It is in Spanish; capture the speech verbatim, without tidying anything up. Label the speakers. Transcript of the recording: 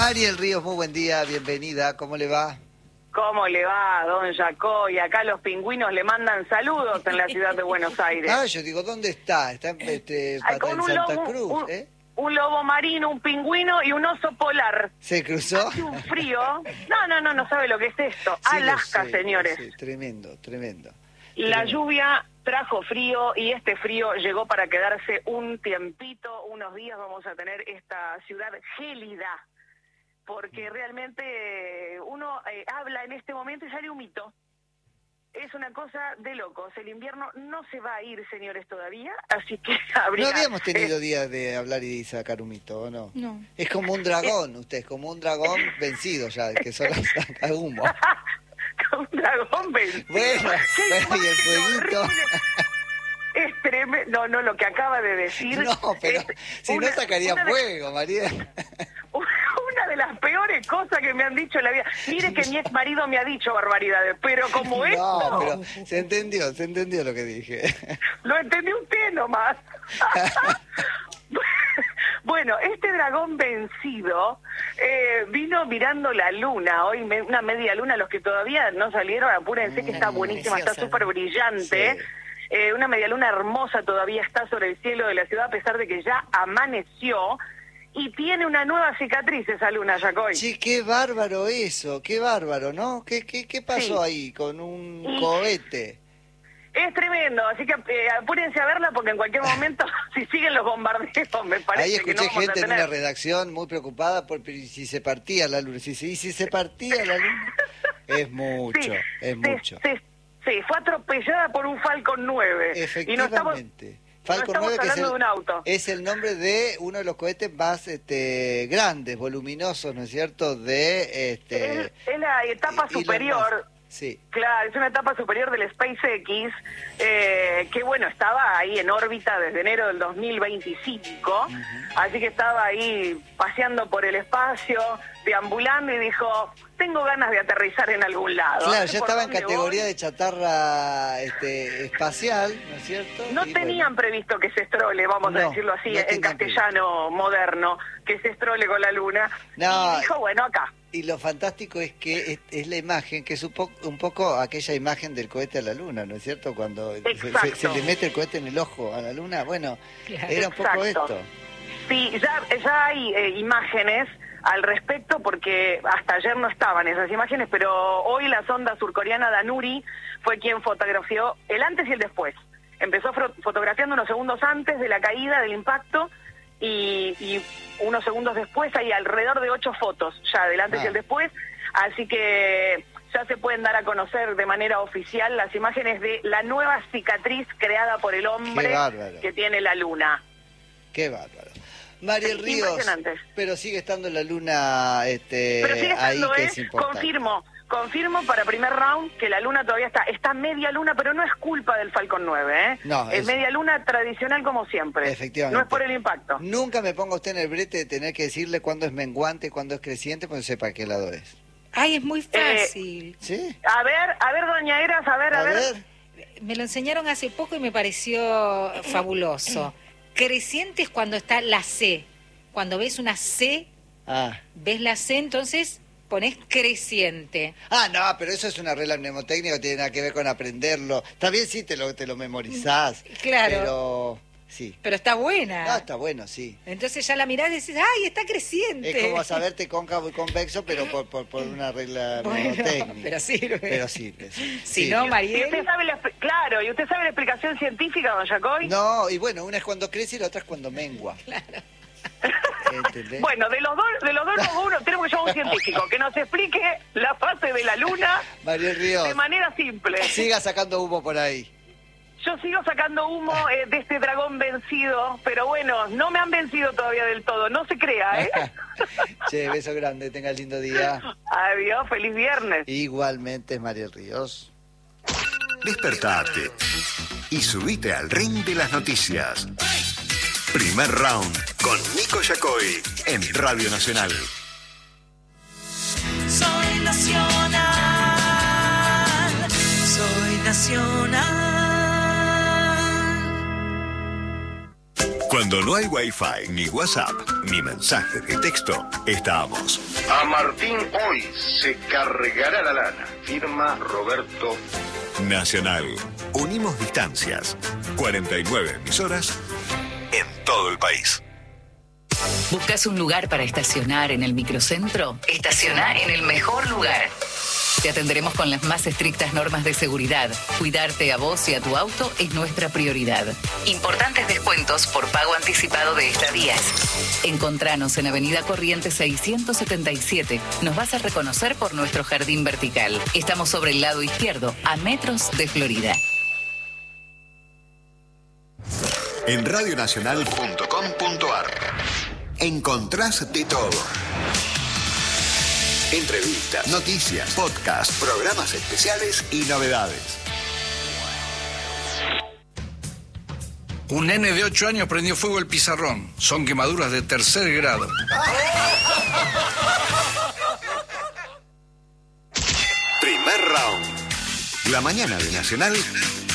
Speaker 1: Mariel Ríos, muy buen día, bienvenida, ¿cómo le va?
Speaker 2: ¿Cómo le va, don Jaco? Y acá los pingüinos le mandan saludos en la ciudad de Buenos Aires.
Speaker 1: Ah, yo digo, ¿dónde está? Está en, este,
Speaker 2: Ay,
Speaker 1: en
Speaker 2: con un
Speaker 1: Santa
Speaker 2: lobo,
Speaker 1: Cruz,
Speaker 2: un,
Speaker 1: ¿eh?
Speaker 2: un lobo marino, un pingüino y un oso polar.
Speaker 1: ¿Se cruzó?
Speaker 2: Hace un frío. No, no, no, no sabe lo que es esto.
Speaker 1: Sí,
Speaker 2: Alaska,
Speaker 1: lo sé,
Speaker 2: señores.
Speaker 1: lo sé, tremendo, tremendo.
Speaker 2: La
Speaker 1: tremendo.
Speaker 2: lluvia trajo frío y este frío llegó para quedarse un tiempito, unos días vamos a tener esta ciudad gélida, porque realmente uno eh, habla en este momento y sale un mito. Es una cosa de locos. El invierno no se va a ir, señores, todavía, así que habría...
Speaker 1: No habíamos tenido
Speaker 2: eh,
Speaker 1: días de hablar y sacar un mito, ¿o no?
Speaker 3: No.
Speaker 1: Es como un dragón, usted, es como un dragón vencido ya, que solo saca humo.
Speaker 2: un dragón vencido.
Speaker 1: Bueno,
Speaker 2: ¡Qué
Speaker 1: bueno, y el
Speaker 2: imagen
Speaker 1: fueguito.
Speaker 2: horrible! Es tremendo. No, no, lo que acaba de decir...
Speaker 1: No, pero
Speaker 2: es
Speaker 1: si
Speaker 2: una-
Speaker 1: no sacaría
Speaker 2: una de-
Speaker 1: fuego, María.
Speaker 2: Una de las peores cosas que me han dicho en la vida. Mire que mi ex marido me ha dicho barbaridades, pero como
Speaker 1: No,
Speaker 2: esto,
Speaker 1: pero se entendió, se entendió lo que dije.
Speaker 2: lo entendió usted nomás. Bueno, este dragón vencido eh, vino mirando la luna, hoy me- una media luna, los que todavía no salieron, apúrense que está
Speaker 3: Mm,
Speaker 2: buenísima, está
Speaker 3: preciosa.
Speaker 2: súper brillante.
Speaker 1: Sí.
Speaker 2: Eh, una media luna hermosa todavía está sobre el cielo de la ciudad, a pesar de que ya amaneció, y tiene una nueva cicatriz esa luna, Jacoy.
Speaker 1: Sí, qué bárbaro eso, qué bárbaro, ¿no? ¿Qué, qué, qué pasó
Speaker 2: Sí.
Speaker 1: ahí con un
Speaker 2: Y-
Speaker 1: cohete?
Speaker 2: Es tremendo, así que eh, apúrense a verla porque en cualquier momento, si siguen los bombardeos, me parece
Speaker 1: Ahí
Speaker 2: que
Speaker 1: escuché
Speaker 2: no vamos
Speaker 1: gente
Speaker 2: a
Speaker 1: en
Speaker 2: tener.
Speaker 1: una redacción muy preocupada por pero, ¿y si se partía la luna. Si, se- ¿Y si se partía la luna? Es mucho,
Speaker 2: Sí,
Speaker 1: es
Speaker 2: se-
Speaker 1: mucho.
Speaker 2: se- sí, fue atropellada por un Falcon nueve. Y no estamos,
Speaker 1: Efectivamente.
Speaker 2: no
Speaker 1: Falcon
Speaker 2: estamos
Speaker 1: nueve, que es
Speaker 2: hablando
Speaker 1: el,
Speaker 2: de un auto.
Speaker 1: es el nombre de uno de los cohetes más este, grandes, voluminosos, ¿no es cierto? De este
Speaker 2: es, es la etapa
Speaker 1: Elon
Speaker 2: superior.
Speaker 1: Musk. Sí.
Speaker 2: Claro, es una etapa superior del SpaceX, eh, que bueno, estaba ahí en órbita desde enero del dos mil veinticinco, así que estaba ahí paseando por el espacio, deambulando y dijo, tengo ganas de aterrizar en algún lado.
Speaker 1: Claro,
Speaker 2: No sé
Speaker 1: ya
Speaker 2: por
Speaker 1: estaba en
Speaker 2: dónde
Speaker 1: categoría
Speaker 2: voy.
Speaker 1: de chatarra este, espacial, ¿no es cierto?
Speaker 2: No
Speaker 1: Y
Speaker 2: tenían
Speaker 1: bueno,
Speaker 2: previsto que se estrole, vamos
Speaker 1: No,
Speaker 2: a decirlo así,
Speaker 1: no
Speaker 2: en
Speaker 1: tenían
Speaker 2: castellano moderno, que se estrole con la luna.
Speaker 1: No,
Speaker 2: y dijo, bueno, acá.
Speaker 1: y lo fantástico es que es, es la imagen, que es un, po- un poco aquella imagen del cohete a la luna, ¿no es cierto? Cuando se, se-
Speaker 2: Exacto.
Speaker 1: se le mete el cohete en el ojo a la luna, bueno,
Speaker 3: Claro.
Speaker 1: era un poco
Speaker 2: Exacto.
Speaker 1: esto.
Speaker 2: Sí, ya, ya hay eh, imágenes al respecto porque hasta ayer no estaban esas imágenes, pero hoy la sonda surcoreana Danuri fue quien fotografió el antes y el después. Empezó fro- fotografiando unos segundos antes de la caída, del impacto, y, y unos segundos después hay alrededor de ocho fotos ya del antes
Speaker 1: Ah.
Speaker 2: y el después, así que ya se pueden dar a conocer de manera oficial las imágenes de la nueva cicatriz creada por el hombre
Speaker 1: Qué bárbaro.
Speaker 2: que tiene la luna.
Speaker 1: Qué bárbaro. Mariel
Speaker 2: Sí,
Speaker 1: Ríos,
Speaker 2: impresionante.
Speaker 1: pero sigue estando la luna este,
Speaker 2: Pero sigue
Speaker 1: ahí,
Speaker 2: estando,
Speaker 1: que
Speaker 2: ¿eh?
Speaker 1: es importante.
Speaker 2: Confirmo, confirmo para primer round que la luna todavía está, está media luna, pero no es culpa del Falcon nueve, ¿eh?
Speaker 1: No,
Speaker 2: es,
Speaker 1: es-
Speaker 2: media luna tradicional como siempre.
Speaker 1: Efectivamente.
Speaker 2: No es por el impacto.
Speaker 1: Nunca me ponga usted en el brete de tener que decirle cuándo es menguante, cuándo es creciente, pues sepa qué lado es.
Speaker 3: Ay, es muy fácil.
Speaker 1: ¿Sí?
Speaker 2: A ver, a ver, doña Eras, a ver, a,
Speaker 1: A
Speaker 2: ver.
Speaker 1: ver.
Speaker 3: Me lo enseñaron hace poco y me pareció fabuloso. Creciente es cuando está la C. Cuando ves una C,
Speaker 1: Ah.
Speaker 3: ves la C, entonces pones creciente.
Speaker 1: Ah, no, pero eso es una regla mnemotécnica, no tiene nada que ver con aprenderlo. Está bien si te lo, te lo memorizás.
Speaker 3: Claro.
Speaker 1: Pero sí.
Speaker 3: Pero está buena.
Speaker 1: No, está bueno, sí.
Speaker 3: Entonces ya la mirás y decís, ¡ay, está creciente!
Speaker 1: Es como saberte cóncavo y convexo, pero por, por, por una regla
Speaker 3: Bueno,
Speaker 1: mnemotécnica.
Speaker 3: pero sirve.
Speaker 1: Pero sirve, sí.
Speaker 3: Si
Speaker 1: Sí.
Speaker 3: no,
Speaker 2: Y
Speaker 3: Mariel...
Speaker 2: usted sabe la, expli- claro, y usted sabe la explicación científica, don Jacoy.
Speaker 1: No, y bueno, una es cuando crece y la otra es cuando mengua. ¿Entendés?
Speaker 2: Bueno, de los dos, de los dos no, uno tenemos que llamar a un científico que nos explique la fase de la luna
Speaker 1: Mariel Ríos,
Speaker 2: de manera simple.
Speaker 1: siga sacando humo por ahí.
Speaker 2: Yo sigo sacando humo eh, de este dragón vencido, pero bueno, no me han vencido todavía del todo, no se crea, ¿eh?
Speaker 1: Che, beso grande, tenga lindo día.
Speaker 2: Adiós, feliz viernes.
Speaker 1: Igualmente, Mariel Ríos.
Speaker 4: Despertate y subite al ring de las noticias. Primer round con Nico Yacoy en Radio Nacional.
Speaker 5: Soy nacional, soy nacional.
Speaker 4: Cuando no hay Wi-Fi, ni WhatsApp, ni mensajes de texto, estamos.
Speaker 6: A Martín hoy se cargará la lana. Firma Roberto
Speaker 4: Nacional. Unimos distancias. cuarenta y nueve emisoras en todo el país.
Speaker 7: ¿Buscas un lugar para estacionar en el microcentro? Estaciona en el mejor lugar. Te atenderemos con las más estrictas normas de seguridad. Cuidarte a vos y a tu auto es nuestra prioridad. Importantes descuentos por pago anticipado de estadías. Encontranos en Avenida Corrientes seiscientos setenta y siete. Nos vas a reconocer por nuestro jardín vertical. Estamos sobre el lado izquierdo, a metros de Florida.
Speaker 4: En radionacional punto com punto ar encontrás de todo. Entrevistas, noticias, podcasts, programas especiales y novedades.
Speaker 8: Un nene de ocho años prendió fuego el pizarrón. Son quemaduras de tercer grado.
Speaker 4: Primer round. La mañana de Nacional